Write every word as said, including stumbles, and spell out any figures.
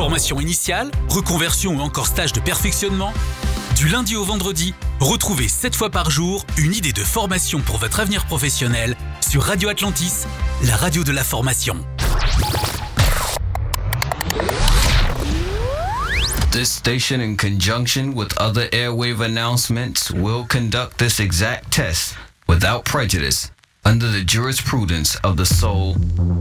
Formation initiale, reconversion ou encore stage de perfectionnement. Du lundi au vendredi, retrouvez sept fois par jour une idée de formation pour votre avenir professionnel sur Radio Atlantis, la radio de la formation. This station, in conjunction with other airwave announcements, will conduct this exact test without prejudice under the jurisprudence of the Soul